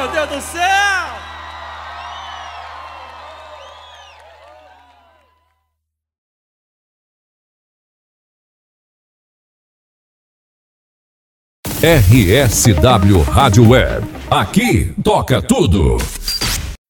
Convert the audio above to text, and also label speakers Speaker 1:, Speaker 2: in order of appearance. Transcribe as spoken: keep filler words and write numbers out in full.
Speaker 1: meu Deus do céu!
Speaker 2: R S W Rádio Web. Aqui toca tudo.